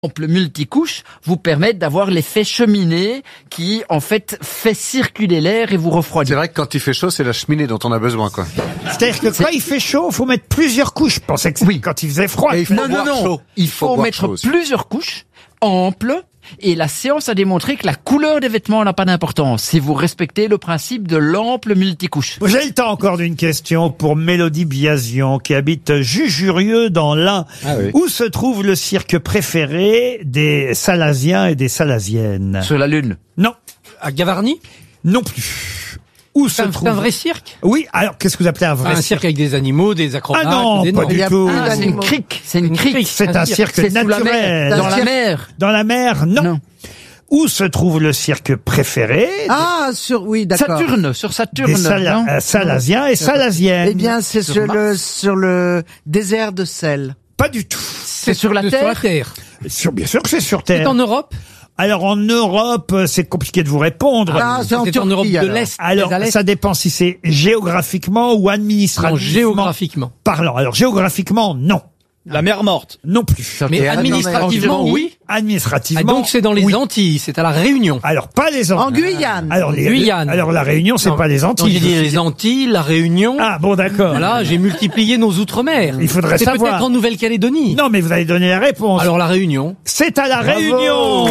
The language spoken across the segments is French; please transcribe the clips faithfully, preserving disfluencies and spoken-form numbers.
Le multicouche vous permet d'avoir l'effet cheminée qui, en fait, fait circuler l'air et vous refroidit. C'est vrai que quand il fait chaud, c'est la cheminée dont on a besoin, quoi. C'est-à-dire que C'est... quand il fait chaud, il faut mettre plusieurs couches. Je pensais que oui. Quand il faisait froid. Et il faut non, non, non. Chaud. Il faut, faut mettre plusieurs couches amples. Et la séance a démontré que la couleur des vêtements n'a pas d'importance si vous respectez le principe de l'ample multicouche. J'ai le temps encore d'une question pour Mélodie Biasion qui habite Jujurieux dans l'Ain. Ah oui. Où se trouve le cirque préféré des Salasiens et des Salasiennes? Sur la Lune. Non. À Gavarnie? Non plus. Où se trouve... C'est un vrai cirque? Oui, alors qu'est-ce que vous appelez un vrai ah, un cirque? cirque avec des animaux, des acrobates. Ah non, des pas du tout. Ah, c'est une crique. C'est une, une crique. C'est un, un cirque, cirque naturel. Dans la mer. Dans la mer, non. non. Où se trouve le cirque préféré? Ah, sur, oui, d'accord. Saturne, sur Saturne. Des Sala- euh, Salasiens et Salasiennes. Eh bien, c'est sur, sur le, sur le désert de sel. Pas du tout. C'est, c'est sur la de, Terre. Sur la Terre. Sur, bien sûr que c'est sur Terre. C'est en Europe? Alors en Europe, c'est compliqué de vous répondre. Ah, c'est en, c'est Turquie, en Europe de alors. l'Est. Alors ça dépend si c'est géographiquement ou administrativement. Non, géographiquement. Parlant. Alors géographiquement, non. La mer morte. Non plus. Mais administrativement, oui. Administrativement. Ah, donc c'est dans les oui. Antilles, c'est à la Réunion. Alors pas les Antilles. En Guyane. Alors les Guyane. Alors la Réunion, c'est non, pas les Antilles. Non, j'ai dit les Antilles, la Réunion. Ah bon, d'accord. Voilà, j'ai multiplié nos outre-mer. Il faudrait c'est savoir. C'est peut-être en Nouvelle-Calédonie. Non, mais vous allez donner la réponse. Alors la Réunion. C'est à la Bravo. Réunion.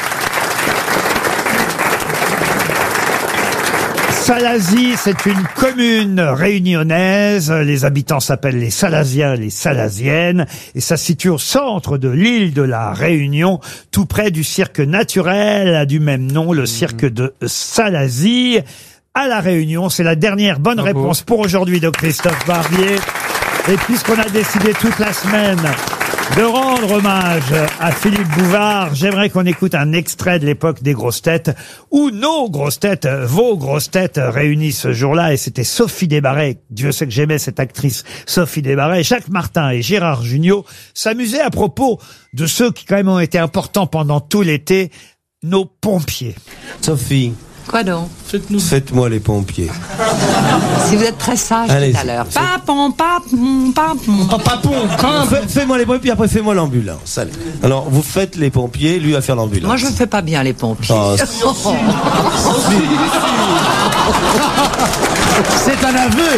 Salazie, c'est une commune réunionnaise. Les habitants s'appellent les Salasiens, les Salasiennes. Et ça se situe au centre de l'île de la Réunion, tout près du cirque naturel du même nom, le cirque de Salazie. À la Réunion, c'est la dernière bonne Bravo. réponse pour aujourd'hui de Christophe Barbier. Et puisqu'on a décidé toute la semaine de rendre hommage à Philippe Bouvard, j'aimerais qu'on écoute un extrait de l'époque des grosses têtes, où nos grosses têtes, vos grosses têtes réunies ce jour-là, et c'était Sophie Desbarrés. Dieu sait que j'aimais cette actrice, Sophie Desbarrés. Jacques Martin et Gérard Jugnot s'amusaient à propos de ceux qui quand même ont été importants pendant tout l'été, nos pompiers. Sophie. Quoi donc? Faites-nous. Faites-moi les pompiers. Si vous êtes très sage Allez, tout à l'heure. Papon, papon, papon. Papon. Fais-moi les pompiers, après fais-moi l'ambulance. Allez. Alors, vous faites les pompiers, lui va faire l'ambulance. Moi, je ne fais pas bien les pompiers. Oh, c'est un aveu.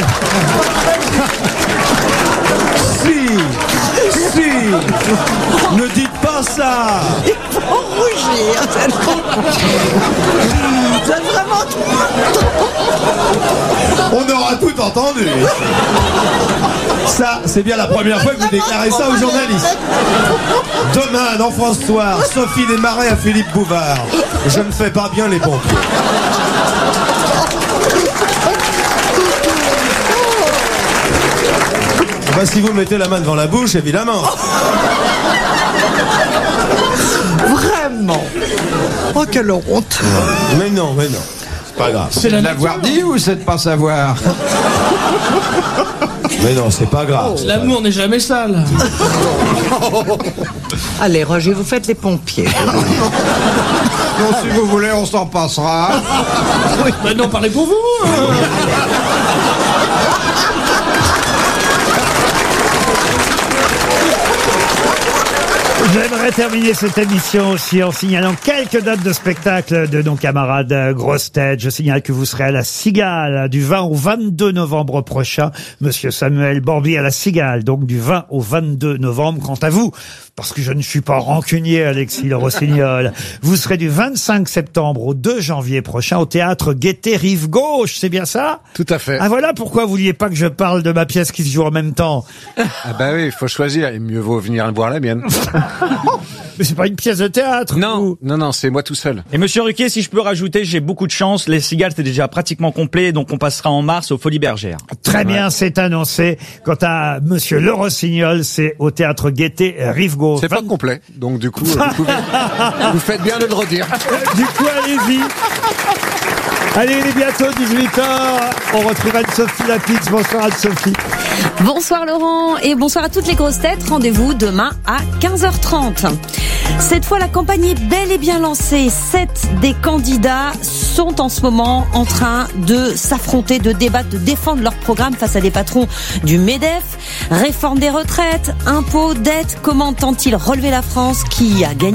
Si, si. Ne dites pas ça. Il faut rougir. C'est vraiment... On aura tout entendu. Ça, c'est bien la première fois que vous déclarez ça aux journalistes. Demain, dans France Soir, Sophie Desbarrés à Philippe Bouvard. Je ne fais pas bien les pompiers. Bah, si vous mettez la main devant la bouche, évidemment. Vraiment. Oh, quelle honte. Mais non, mais non. C'est pas grave. C'est de l'avoir dit ou c'est de pas savoir? Mais non, c'est pas grave. Oh, l'amour n'est jamais sale. Allez, Roger, vous faites les pompiers. Non, si vous voulez, on s'en passera. Oui, mais non, parlez pour vous. J'aimerais terminer cette émission aussi en signalant quelques dates de spectacle de nos camarades grosses têtes. Je signale que vous serez à la Cigale du vingt au vingt-deux novembre prochain. Monsieur Samuel Borby à la Cigale, donc du vingt au vingt-deux novembre. Quant à vous, parce que je ne suis pas rancunier, Alexis Le Rossignol, vous serez du vingt-cinq septembre au deux janvier prochain au théâtre Gaîté Rive Gauche. C'est bien ça? Tout à fait. Ah voilà pourquoi vous vouliez pas que je parle de ma pièce qui se joue en même temps. Ah bah oui, il faut choisir. Et mieux vaut venir voir la mienne. Mais c'est pas une pièce de théâtre. Non, ou... non, non, c'est moi tout seul. Et monsieur Ruquier, si je peux rajouter, j'ai beaucoup de chance. Les Cigales, c'est déjà pratiquement complet, donc on passera en mars aux Folies Bergères. Très bien, ouais. C'est annoncé. Quant à monsieur Le Rossignol, c'est au théâtre Gaîté Rive Gauche. C'est pas complet, donc du coup, vous, pouvez... vous faites bien de le redire. Du coup, allez-y. Allez, il est bientôt dix-huit heures. On retrouve Anne-Sophie Lapix. Bonsoir Anne-Sophie. Bonsoir Laurent et bonsoir à toutes les grosses têtes. Rendez-vous demain à quinze heures trente. Cette fois, la campagne est bel et bien lancée. Sept des candidats sont en ce moment en train de s'affronter, de débattre, de défendre leur programme face à des patrons du MEDEF. Réforme des retraites, impôts, dettes, comment entend-il relever la France? Qui a gagné?